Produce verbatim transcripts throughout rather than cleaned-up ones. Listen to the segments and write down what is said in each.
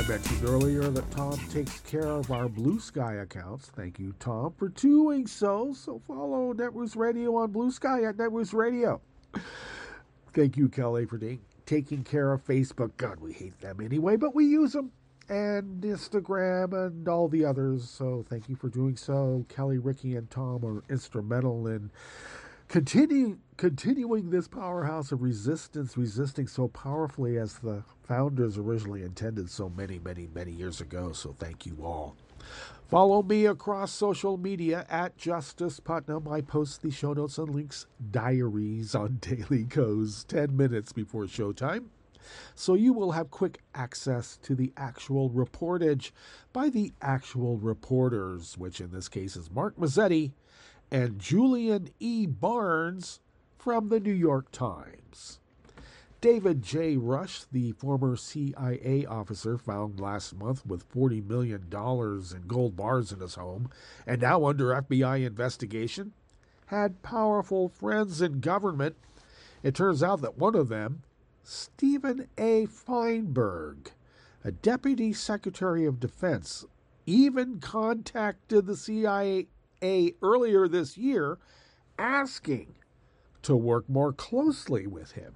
mentioned earlier that Tom takes care of our Blue Sky accounts. Thank you, Tom, for doing so. So follow Netroots Radio on Blue Sky at Netroots Radio. Thank you, Kelly, for ta- taking care of Facebook. God, we hate them anyway, but we use them. And Instagram and all the others. So thank you for doing so. Kelly, Ricky, and Tom are instrumental in continue, continuing this powerhouse of resistance, resisting so powerfully as the founders originally intended so many, many, many years ago. So thank you all. Follow me across social media at Justice Putnam. I post the show notes and links diaries on Daily Kos ten minutes before showtime. So you will have quick access to the actual reportage by the actual reporters, which in this case is Mark Mazzetti and Julian E. Barnes from the New York Times. David J. Rush, the former C I A officer found last month with forty million dollars in gold bars in his home and now under F B I investigation, had powerful friends in government. It turns out that one of them, Stephen A. Feinberg, a Deputy Secretary of Defense, even contacted the C I A earlier this year asking to work more closely with him.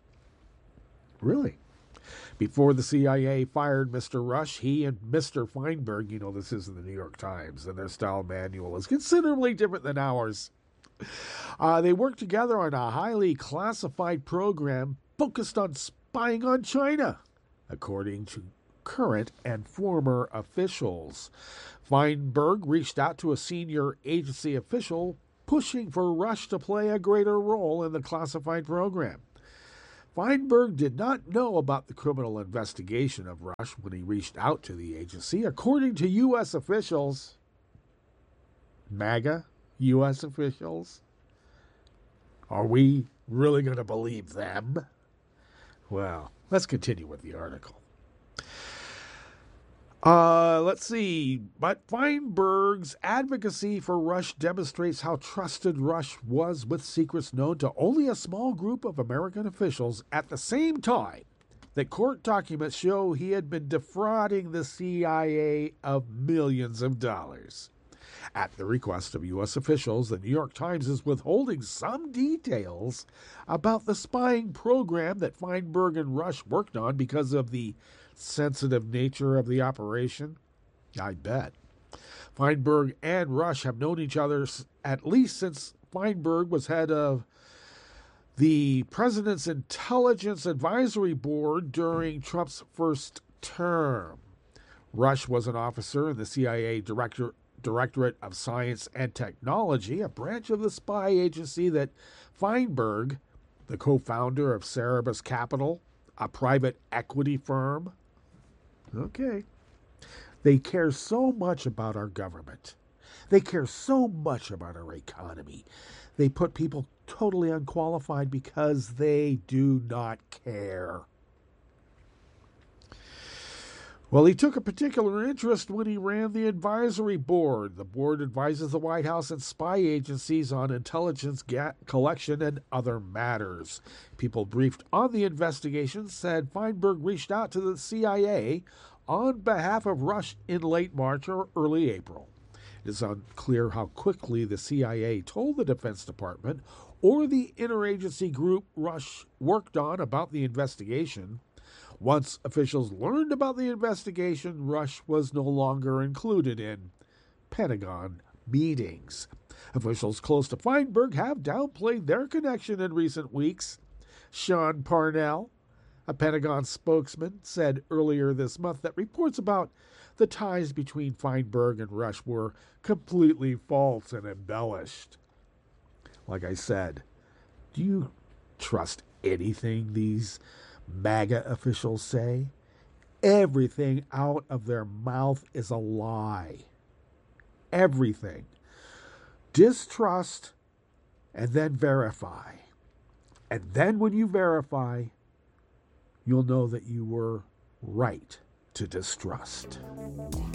Really? Before the C I A fired Mister Rush, he and Mister Feinberg, you know, this is in the New York Times, and their style manual is considerably different than ours. Uh, they worked together on a highly classified program focused on spying on China, according to current and former officials. Feinberg reached out to a senior agency official pushing for Rush to play a greater role in the classified program. Feinberg did not know about the criminal investigation of Rush when he reached out to the agency. According to U S officials, MAGA U S officials, are we really going to believe them? Well, let's continue with the article. Uh, let's see. But Feinberg's advocacy for Rush demonstrates how trusted Rush was with secrets known to only a small group of American officials at the same time that court documents show he had been defrauding the C I A of millions of dollars. At the request of U S officials, the New York Times is withholding some details about the spying program that Feinberg and Rush worked on because of the sensitive nature of the operation. I bet. Feinberg and Rush have known each other at least since Feinberg was head of the President's Intelligence Advisory Board during Trump's first term. Rush was an officer in the C I A Director, Directorate of Science and Technology, a branch of the spy agency that Feinberg, the co-founder of Cerberus Capital, a private equity firm, okay, they care so much about our government. They care so much about our economy. They put people totally unqualified because they do not care. Well, he took a particular interest when he ran the advisory board. The board advises the White House and spy agencies on intelligence ga- collection and other matters. People briefed on the investigation said Feinberg reached out to the C I A on behalf of Rush in late March or early April. It is unclear how quickly the C I A told the Defense Department or the interagency group Rush worked on about the investigation. Once officials learned about the investigation, Rush was no longer included in Pentagon meetings. Officials close to Feinberg have downplayed their connection in recent weeks. Sean Parnell, a Pentagon spokesman, said earlier this month that reports about the ties between Feinberg and Rush were completely false and embellished. Like I said, do you trust anything these MAGA officials say? Everything out of their mouth is a lie. Everything. Distrust and then verify. And then when you verify, you'll know that you were right to distrust.